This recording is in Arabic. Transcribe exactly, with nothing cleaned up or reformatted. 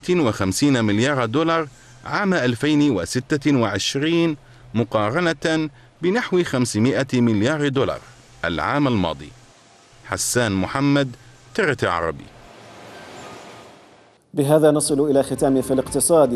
وخمسين مليار دولار عام ألفين وستة وعشرين مقارنة بنحو خمسمائة مليار دولار العام الماضي. حسان محمد، ترتي عربي. بهذا نصل إلى ختام في الاقتصاد.